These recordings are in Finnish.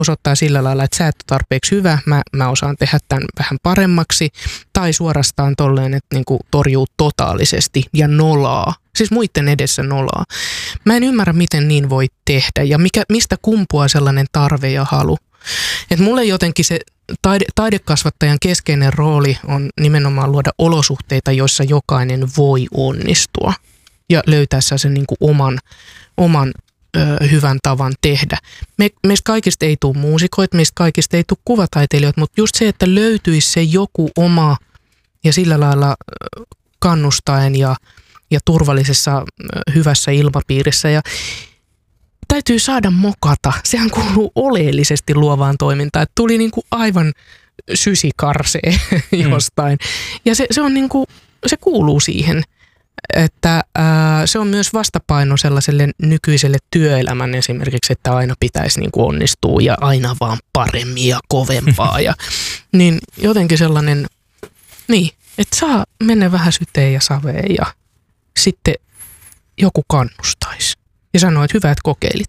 osoittaa sillä lailla, että sä et ole tarpeeksi hyvä, mä osaan tehdä tämän vähän paremmaksi, tai suorastaan tolleen, että niin kuin torjuu totaalisesti ja nolaa, siis muiden edessä nolaa. Mä en ymmärrä, miten niin voi tehdä ja mistä kumpuaa sellainen tarve ja halu. Että mulle jotenkin se taidekasvattajan keskeinen rooli on nimenomaan luoda olosuhteita, joissa jokainen voi onnistua ja löytää sen niin kuin oman hyvän tavan tehdä. Meistä kaikista ei tule muusikoita, meistä kaikista ei tule kuvataiteilijoita, mutta just se, että löytyisi se joku oma ja sillä lailla kannustaen ja turvallisessa hyvässä ilmapiirissä ja täytyy saada mokata. Sehän kuuluu oleellisesti luovaan toimintaan. Että tuli niin kuin aivan sysikarsee jostain. Ja se on niin kuin, se kuuluu siihen, että se on myös vastapaino sellaiselle nykyiselle työelämän esimerkiksi, että aina pitäisi niin kuin onnistua ja aina vaan paremmin ja kovempaa. Ja, niin jotenkin sellainen, niin, että saa mennä vähän syteen ja saveen ja sitten joku kannustaisi. Ja sanoo, että hyvä, että kokeilit.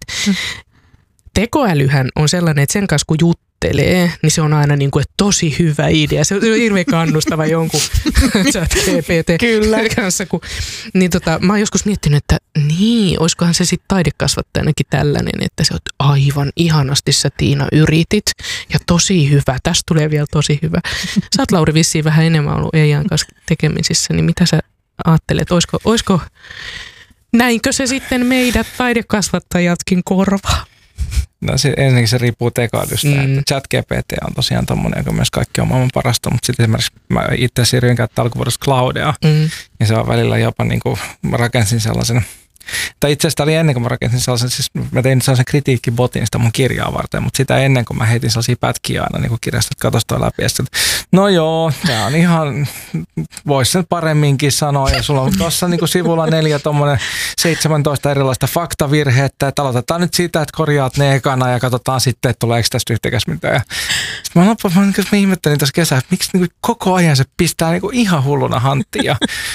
Tekoälyhän on sellainen, että sen kanssa kun juttelee, niin se on aina niin kuin, että tosi hyvä idea. Se on hirveän kannustava jonkun ChatGPT kanssa. Niin mä oon joskus miettinyt, että niin, olisikohan se sitten taidekasvattajanakin tällainen, että se on aivan ihanasti sä Tiina yritit ja tosi hyvä. Tästä tulee vielä tosi hyvä. Sä oot Lauri vissiin vähän enemmän ollut Eijan kanssa tekemisissä, niin mitä sä ajattelet, olisiko näinkö se sitten meidät taidekasvattajatkin korvaa? No ensinnäkin se riippuu tekoälystä. ChatGPT on tosiaan tommoinen, joka myös kaikki on maailman parasta, mutta sitten esimerkiksi mä itse siirryin käyttää alkuvuodesta Cloudea, ja se on välillä jopa niin kuin mä rakensin sellaisen, tai itse asiassa oli ennen kuin mä rakensin sellaisen, siis mä tein sellaisen kritiikkibotin sitä mun kirjaa varten, mutta sitä ennen kuin mä heitin sellaisia pätkiä aina niin kuin kirjasta, että katsoisi toi läpi, ja sitten, no joo, tää on ihan, vois sen paremminkin sanoa, ja sulla on tuossa niin kuin sivulla 4 tommonen 17 erilaista faktavirhettä, että aloitetaan nyt siitä, että korjaat ne ekana, ja katsotaan sitten, että tuleeko tästä yhtäkäs mitään. Sitten mä ihmettelin tässä kesällä, että miksi niin kuin koko ajan se pistää niin kuin ihan hulluna hanttiin,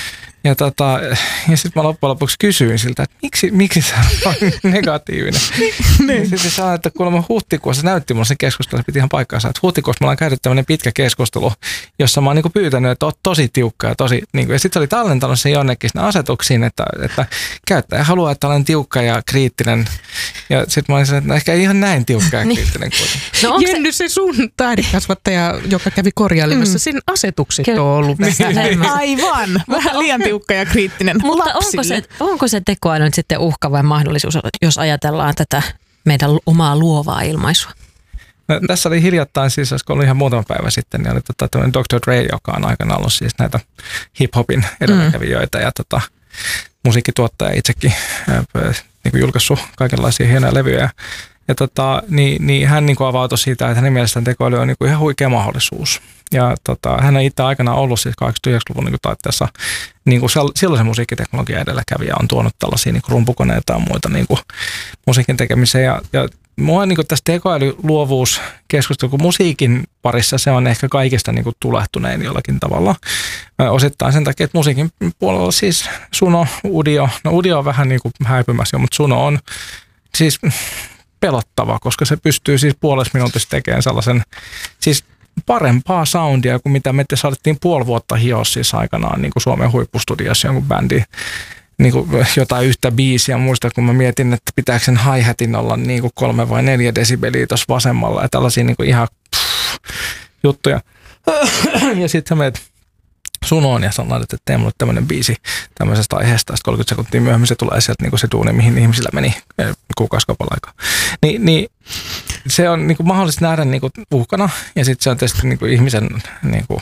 ja sitten mä loppujen lopuksi kysyin siltä, että miksi sä on negatiivinen. Sitten se sanoi, että kuulemma huhtikuussa, se näytti mulle sen keskustelun, se piti ihan paikkaansa, että huhtikuussa me ollaan käynyt tämmöinen pitkä keskustelu, jossa mä oon niinku pyytänyt, että oot tosi tiukka ja tosi, niinku, ja sitten se oli tallentanut sen jonnekin sinne asetuksiin, että käyttäjä haluaa, että olen tiukka ja kriittinen. Ja sitten mä olin sanonut, että ehkä ei ihan näin tiukka ja kriittinen kuitenkin. No Jenny, se sun taidekasvattaja, joka kävi korjailemassa, sen asetukset on ollut vähän. Aivan, vähän liian tiukka ja kriittinen. Mutta onko se tekoäly nyt sitten uhka vai mahdollisuus, jos ajatellaan tätä meidän omaa luovaa ilmaisua? No, tässä oli hiljattain, siis olisiko ollut ihan muutama päivä sitten, niin oli tämmöinen Dr. Dre, joka on aikanaan ollut siis näitä hip-hopin edelläkävijöitä ja musiikkituottaja itsekin niin kuin julkaissut kaikenlaisia hienoja levyjä. Ja niin hän niin kuin avautui siitä, että hänen mielestään tekoäly on niin kuin ihan huikea mahdollisuus. Ja hän on itse aikanaan ollut siis 89-luvun niin kuin taitteessa niin kuin silloisen musiikkiteknologian edelläkävijä, on tuonut tällaisia niin kuin rumpukoneita ja muita niin kuin musiikin tekemiseen. Ja mua niin kuin tässä tekoälyluovuuskeskustelu, kun musiikin parissa se on ehkä kaikista niin kuin tulehtunein jollakin tavalla. Osittain sen takia, että musiikin puolella siis Suno, Udio, no Udio on vähän niin kuin häipymässä jo, mutta Suno on siis pelottava, koska se pystyy siis puolessa minuutissa tekemään sellaisen siis parempaa soundia kuin mitä me saatettiin puoli vuotta hiossa siis aikanaan niin kuin Suomen huippustudiossa jonkun bändin niin kuin jotain yhtä biisiä. Muista, kun mä mietin, että pitääkö sen hi-hatin olla niin kuin 3 vai 4 desibeliä tuossa vasemmalla ja tällaisia niin kuin ihan juttuja. Ja sitten sä menet Sunoon ja sanotaan, että tee mulle tämmöinen biisi tämmöisestä aiheesta. Sitten 30 sekuntia myöhemmin se tulee sieltä niin kuin se duuni, mihin ihmisillä meni kuukausikaupalla aikaa. Niin se on niin kuin mahdollista nähdä niin kuin uhkana ja sitten se on tietysti niin kuin ihmisen niin kuin,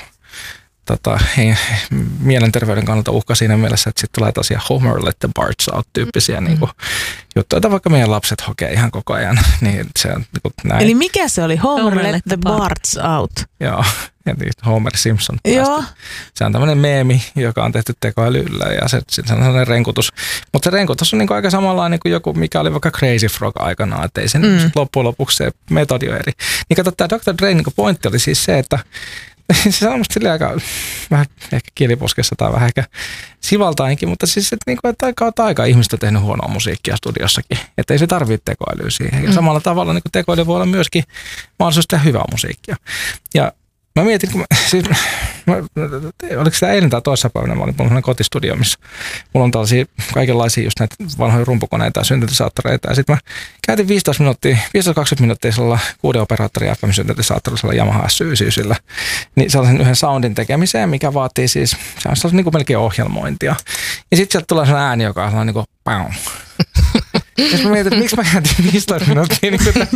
mielenterveyden kannalta uhka siinä mielessä, että sitten tulee tosiaan Homer let the bards out -tyyppisiä niin kuin juttuja, joita vaikka meidän lapset hokee ihan koko ajan. Niin se on niin kuin näin. Eli mikä se oli? Homer let the bards out. Joo. Ja Homer Simpson. Joo. Se on tämmöinen meemi, joka on tehty tekoälyllä ja se on sellainen renkutus. Mutta se renkutus on niin kuin aika samanlainen kuin joku, mikä oli vaikka Crazy Frog aikanaan, että ei se loppujen lopuksi se metodi ole eri. Niin kato, tämä Dr. Dre niin pointti oli siis se, että Se on musta silleen aika vähän ehkä kieliposkessa tai vähän ehkä sivaltainkin, mutta siis että kautta aika ihmiset on tehnyt huonoa musiikkia studiossakin. Että ei se tarvitse tekoälyä siihen. Ja samalla tavalla niin tekoäly voi olla myöskin mahdollisuus tehdä hyvää musiikkia. Ja mä mietin, oliko sitä eilen tai toissapäivänä, mä olin sellainen kotistudio, missä mulla on tällaisia kaikenlaisia just näitä vanhoja rumpukoneita ja syntetisaattoreita. Ja sitten mä käytin 15-20 minuuttia sellailla 6 operaattoria FM syntetisaattorilla Yamaha S99, niin sellaisen yhden soundin tekemiseen, mikä vaatii siis, se on sellainen niin kuin melkein ohjelmointia. Ja sitten sieltä tulee sellainen ääni, joka on sellainen niin kuin pau. Ja mä mietin, että miksi mä käytin 15 minuuttia niin kuin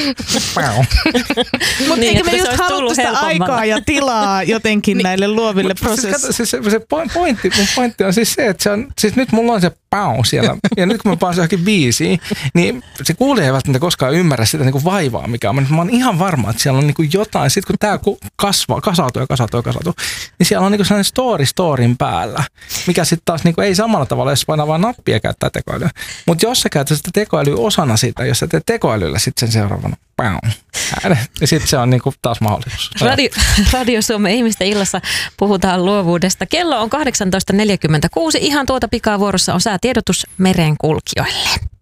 Mutta eikö me just haluttu sitä aikaa ja tilaa jotenkin näille luoville prosesseille? Mun pointti on siis se, että se on, siis nyt mulla on se pau siellä, ja nyt kun mä paan se johonkin biisiin, niin se kuulija ei välttämättä koskaan ymmärrä sitä niin kuin vaivaa, mikä on. Mä oon ihan varma, että siellä on niin kuin jotain, sitten kun tää kasautuu, niin siellä on niin kuin sellainen storyn päällä, mikä sitten taas niin kuin ei samalla tavalla, jos painaa vaan nappia ja käyttää tekoälyä. Mutta jos sä käytät sitä tekoälyä osana sitä, jos sä teet tekoälyllä sitten sen seuraavana, niin sitten se on niin kuin taas mahdollisuus. Radio Suomen ihmisten illassa puhutaan luovuudesta. Kello on 18.46. Ihan tuota pikaa vuorossa on säätiedotus merenkulkijoille.